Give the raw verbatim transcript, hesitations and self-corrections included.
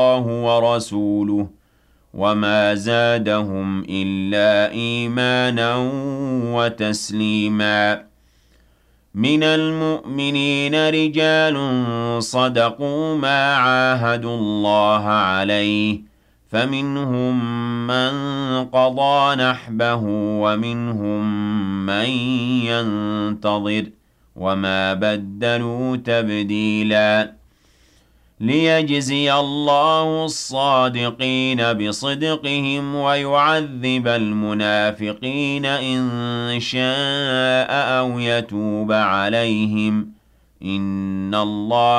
اللَّهُ وَرَسُولُهُ وَمَا زَادَهُمْ إِلَّا إِيمَانًا وَتَسْلِيمًا. مِنَ الْمُؤْمِنِينَ رِجَالٌ صَدَقُوا مَا عَاهَدُوا اللَّهَ عَلَيْهِ فَمِنْهُم مَّن قَضَىٰ نَحْبَهُ وَمِنْهُم مَّن يَنتَظِرُ وَمَا بَدَّلُوا تَبْدِيلًا. لِيَجْزِيَ اللَّهُ الصَّادِقِينَ بِصِدْقِهِمْ وَيُعَذِّبَ الْمُنَافِقِينَ إِن شَاءَ أَوْ يَتُوبَ عَلَيْهِمْ ۚ إِنَّ اللَّهَ